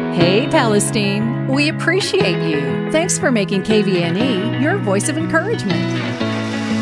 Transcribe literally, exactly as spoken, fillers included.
Hey, Palestine. We appreciate you. Thanks for making K V N E your voice of encouragement.